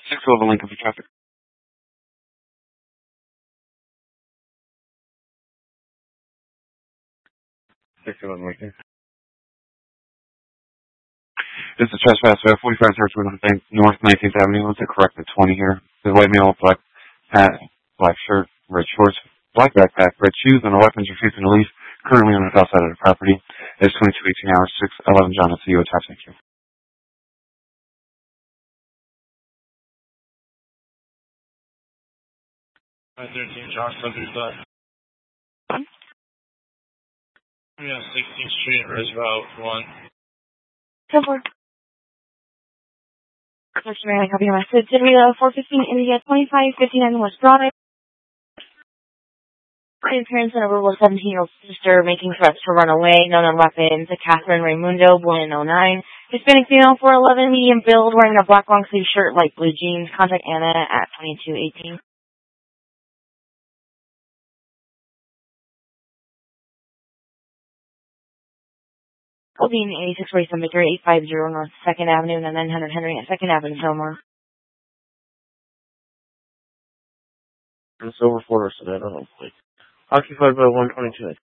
611 Lincoln for traffic. 611 Lincoln. This is trespass, 45 Search North 19th Avenue. Let's correct the 20 here. The white male, black hat, black shirt, red shorts, black backpack, red shoes, and the weapons refusing to leave. Currently on the south side of the property. It's 2218 hours, 611 John. It's you attached. Thank you. 13 John, 75. Yeah, 16th Street, Roosevelt, 1. Come forward. Mr. Mayor, I copy your message. Did we 415 India 2559 West Broadway? Parents and a little 17-year-old sister making threats to run away, known on weapons. A Catherine Raimundo, born in 09. Hispanic female, 4'11", medium build, wearing a black long sleeve shirt, light blue jeans. Contact Anna at 2218. Holding 8647 Victory 850 North 2nd Avenue and 900 Henry at 2nd Avenue, Fillmore. And silver Ford or sedan, I don't know. Occupied by 122.